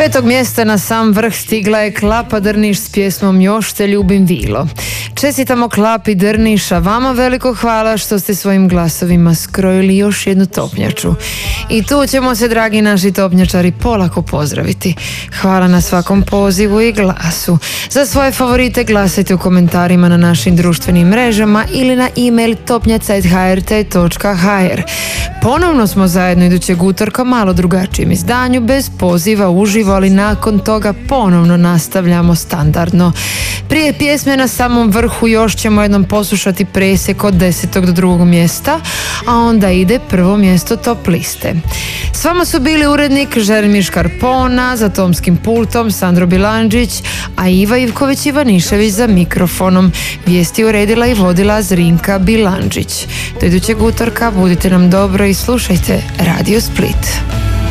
5. mjesta na sam vrh stigla je Klapa Drniš s pjesmom Još te ljubim Vilo. Čestitamo Klapi Drniš, a vama veliko hvala što ste svojim glasovima skrojili još jednu topnjaču. I tu ćemo se, dragi naši topnjačari, polako pozdraviti. Hvala na svakom pozivu i glasu. Za svoje favorite glasajte u komentarima na našim društvenim mrežama ili na e-mail topnjaca@hrt.hr. Ponovno smo zajedno idućeg utorka, malo drugačijem izdanju, bez poziva uživo, ali nakon toga ponovno nastavljamo standardno. Prije pjesme na samom vrhu još ćemo jednom poslušati presjek od 10. do 2. mjesta, a onda ide prvo mjesto top liste. S vama su bili urednik Želimir Škarpona, za tomskim pultom Sandro Bilandžić, a Iva Ivković Ivanišević za mikrofonom. Vijesti uredila i vodila Zrinka Bilandžić. Do idućeg utorka budite nam dobro i slušajte Radio Split.